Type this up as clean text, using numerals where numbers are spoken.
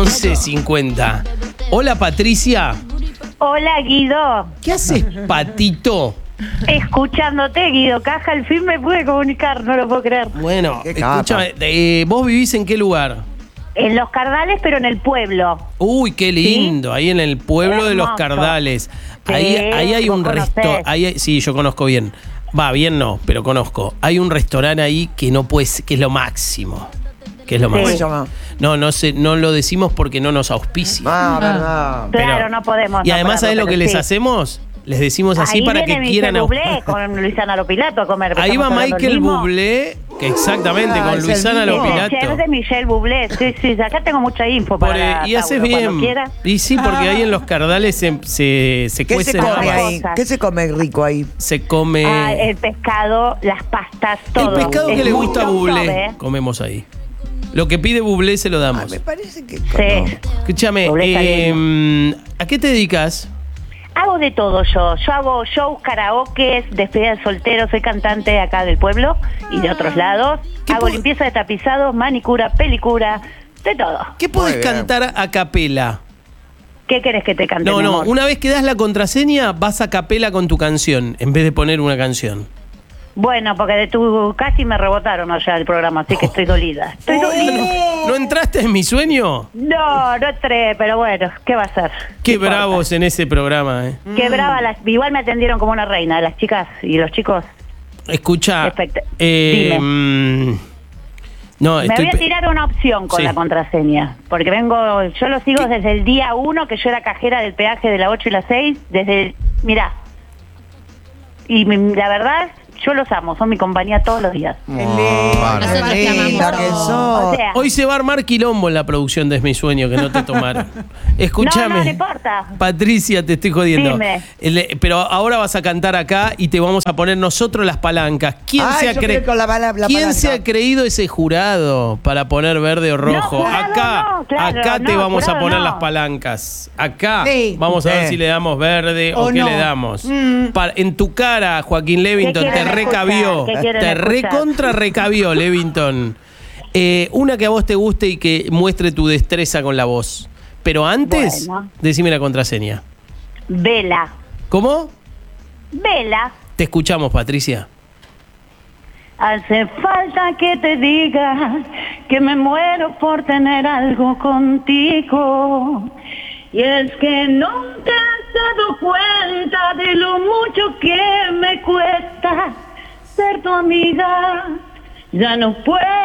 11:50. Hola, Patricia. Hola, Guido. ¿Qué haces, patito? Escuchándote, Guido Caja, al fin me pude comunicar, no lo puedo creer. Bueno, Qué capa. escúchame, ¿vos vivís en qué lugar? En Los Cardales, pero en el pueblo. Uy, qué lindo, ahí en el pueblo de Los Hermoso. Cardales. Sí, Ahí hay vos un conocés. restaurante. Sí, yo conozco bien. Va, bien no, pero conozco. Hay un restaurante ahí que no puede ser, que es lo máximo. Que es lo Sí. ¿Cómo se máximo. llama? No sé, no lo decimos porque no nos auspicia. Verdad. Claro, Pero- no podemos. Y además, ¿sabés lo que les hacemos? hacemos? Les decimos así Ahí para que viene quieran. Michel Bublé con Luisana Lopilato a comer. Ahí va ¿Estamos hablando Michael del mismo? Bublé, que exactamente, Ah, con es el Luisana mismo. Es el chef de Lopilato. Michel Bublé. Sí, acá tengo mucha info para Y haces Tauro, cuando bien. quiera. Y sí, porque ahí en Los Cardales se ¿Qué se cuecen come habas. ahí? cosas. ¿Qué se come rico ahí? Se come. Ah, el pescado, las pastas, todo. El pescado Es que le muy gusta a top, Bublé, comemos ahí. Lo que pide Bublé se lo Ah, damos. me parece que... Sí. Escúchame, Bublé está ¿a qué te dedicas? Hago de todo yo. Yo hago shows, karaokes, despedida de soltero, soy cantante acá del pueblo y de otros lados. ¿Qué Hago po- limpieza de tapizados, manicura, pelicura, de todo. ¿Qué podés Muy bien. cantar a capela? ¿Qué querés que te cante, No, mi amor? una vez que das la contraseña, vas a capela con tu canción, en vez de poner una canción. Bueno, porque de tu casi me rebotaron allá el programa, así que estoy dolida. Estoy dolida. ¿No entraste en mi sueño? No entré, pero bueno, ¿qué va a ser? Qué No importa. bravos en ese programa, Qué brava, igual me atendieron como una reina, las chicas y los chicos. Escucha. Perfecto. No, Me voy a tirar una opción con Sí. la contraseña, porque yo lo sigo desde el día 1, que yo era cajera del peaje de la 8 y la 6, mirá, y la verdad, yo los amo, son mi compañía todos los días. Qué linda, Nosotros qué te amamos. linda que sos. O sea, Hoy se va a armar quilombo en la producción de Es mi sueño, que no te tomaron. Escúchame. No importa. Patricia, te estoy jodiendo. Dime. Pero ahora vas a cantar acá y te vamos a poner nosotros las palancas. ¿Quién Ay, se ha yo creo que la ¿Quién palanca. se ha creído ese jurado para poner verde o rojo? jurado Acá, no, claro, acá te no, vamos a jurado poner no. las palancas. Acá Sí. vamos a ver Sí. si le damos verde o O qué no. le damos. En tu cara, Joaquín Levington, ¿Qué te quieren recabió. escuchar? ¿Qué quieren Te escuchar? recontra recabió, Levington. Una que a vos te guste y que muestre tu destreza con la voz. Pero antes, Bueno. decime la contraseña. Vela, ¿Cómo? vela. Te escuchamos, Patricia. Hace falta que te diga que me muero por tener algo contigo. Y es que no te has dado cuenta de lo mucho que me cuesta ser tu amiga. Ya no puedo.